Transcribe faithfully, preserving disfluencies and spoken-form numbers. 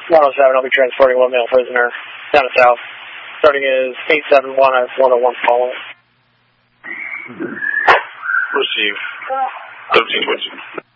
one oh seven, I'll be transporting one male prisoner down to south. Starting is eight seven one, I have one oh one following. Receive. thirteen twenty.